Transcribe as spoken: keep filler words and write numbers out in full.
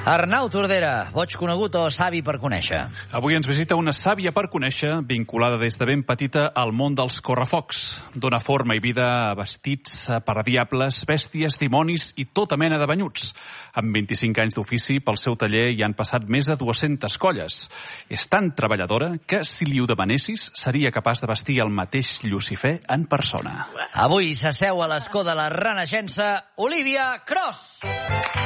Arnau Tordera, boig conegut o savi per conèixer? Avui ens visita una sàvia per conèixer, vinculada des de ben petita al món dels correfocs. Dóna forma i vida a vestits per a diables, bèsties, dimonis i tota mena de banyuts. Amb vint-i-cinc anys d'ofici, pel seu taller hi han passat més de dues-centes colles. És tan treballadora que, si li ho demanessis, seria capaç de vestir el mateix Llucifer en persona. Avui s'asseu a l'escó de la Renaixença, Olivia Cros.